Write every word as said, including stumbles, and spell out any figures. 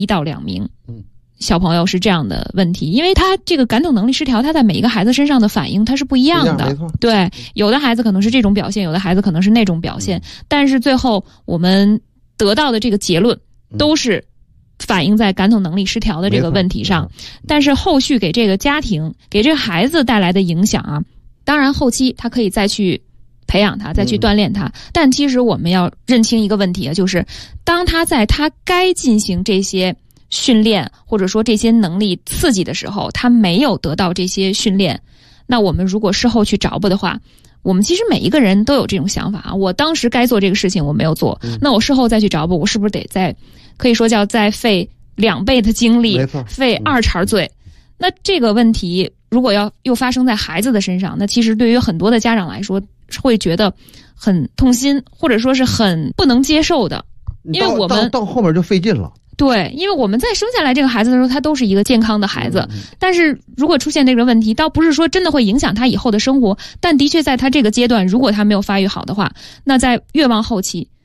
一到两名小朋友是这样的问题，因为他这个感统能力失调，他在每一个孩子身上的反应它是不一样的。对，有的孩子可能是这种表现，有的孩子可能是那种表现，但是最后我们得到的这个结论都是反映在感统能力失调的这个问题上。但是后续给这个家庭给这个孩子带来的影响啊，当然后期他可以再去培养他，再去锻炼他，但其实我们要认清一个问题啊，就是当他在他该进行这些训练或者说这些能力刺激的时候，他没有得到这些训练，那我们如果事后去找补的话，我们其实每一个人都有这种想法啊，我当时该做这个事情我没有做，那我事后再去找补，我是不是得再可以说叫再费两倍的精力，费二茬罪？那这个问题如果要又发生在孩子的身上，那其实对于很多的家长来说会觉得很痛心，或者说是很不能接受的，因为我们到, 到后面就费劲了。 对，因为我们在生下来这个孩子的时候，他都是一个健康的孩子，但是如果出现这个问题，倒不是说真的会影响他以后的生活，但的确在他这个阶段，如果他没有发育好的话，那在越往后期